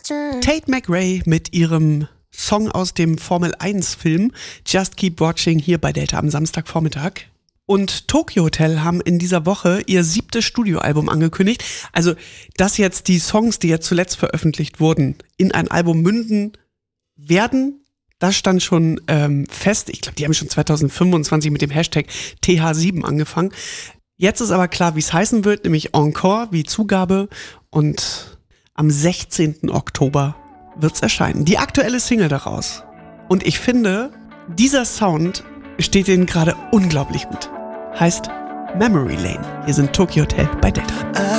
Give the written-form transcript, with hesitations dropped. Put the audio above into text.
Tate McRae mit ihrem Song aus dem Formel-1-Film Just Keep Watching hier bei Delta am Samstagvormittag. Und Tokyo Hotel haben in dieser Woche ihr 7. Studioalbum angekündigt. Also, dass jetzt die Songs, die jetzt zuletzt veröffentlicht wurden, in ein Album münden werden, das stand schon fest. Ich glaube, die haben schon 2025 mit dem Hashtag TH7 angefangen. Jetzt ist aber klar, wie es heißen wird, nämlich Encore, wie Zugabe. Und am 16. Oktober wird's erscheinen. Die aktuelle Single daraus. Und ich finde, dieser Sound steht denen gerade unglaublich gut. Heißt Memory Lane. Hier sind Tokyo Hotel bei Delta.